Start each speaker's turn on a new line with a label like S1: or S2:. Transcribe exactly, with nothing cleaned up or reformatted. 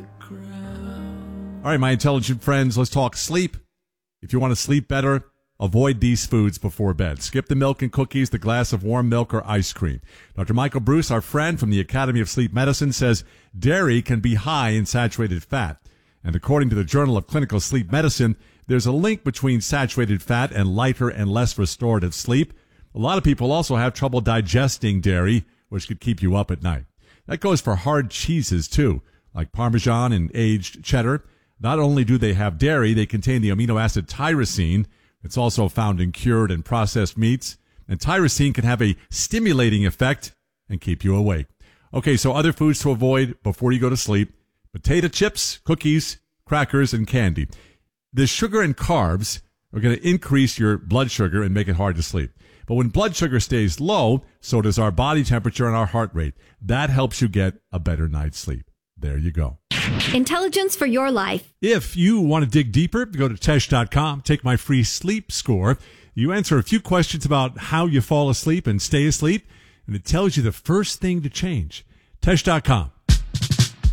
S1: All right, my intelligent friends, let's talk sleep. If you want to sleep better, avoid these foods before bed. Skip the milk and cookies, the glass of warm milk, or ice cream. Doctor Michael Bruce, our friend from the Academy of Sleep Medicine, says dairy can be high in saturated fat. And according to the Journal of Clinical Sleep Medicine, there's a link between saturated fat and lighter and less restorative sleep. A lot of people also have trouble digesting dairy, which could keep you up at night. That goes for hard cheeses, too, like Parmesan and aged cheddar. Not only do they have dairy, they contain the amino acid tyrosine. It's also found in cured and processed meats. And tyrosine can have a stimulating effect and keep you awake. Okay, so other foods to avoid before you go to sleep: potato chips, cookies, crackers, and candy. The sugar and carbs are going to increase your blood sugar and make it hard to sleep. But when blood sugar stays low, so does our body temperature and our heart rate. That helps you get a better night's sleep. There you go.
S2: Intelligence for your life.
S1: If you want to dig deeper, go to Tesh dot com, take my free sleep score. You answer a few questions about how you fall asleep and stay asleep, and it tells you the first thing to change. Tesh dot com.